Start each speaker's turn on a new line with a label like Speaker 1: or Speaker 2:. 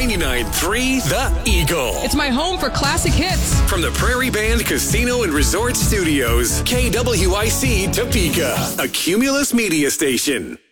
Speaker 1: 99.3 The Eagle.
Speaker 2: It's my home for classic hits.
Speaker 1: From the Prairie Band Casino and Resort Studios, KWIC Topeka, a Cumulus media station.